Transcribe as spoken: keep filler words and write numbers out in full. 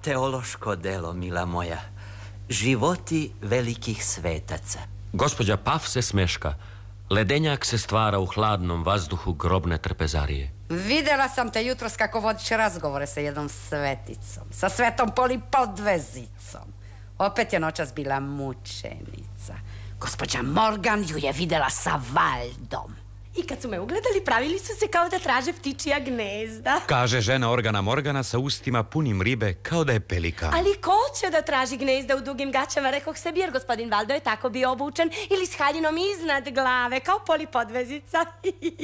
teološko delo, mila moja. Životi velikih svetaca. Gospođa Paf se smeška. Ledenjak se stvara u hladnom vazduhu grobne trpezarije. Videla sam te jutros kako vodiš razgovore sa jednom sveticom. Sa svetom Polipodvezicom. Opet je noćas bila mučenica. Gospođa Morgan ju je videla sa Valdom. I kad su me ugledali, pravili su se kao da traže ptičija gnezda. Kaže žena Organa Morgana sa ustima punim ribe kao da je pelikan. Ali ko će da traži gnezda u dugim gaćama, rekoh sebi, jer gospodin Valdo je tako bio obučen ili s haljinom iznad glave, kao Polipodvezica.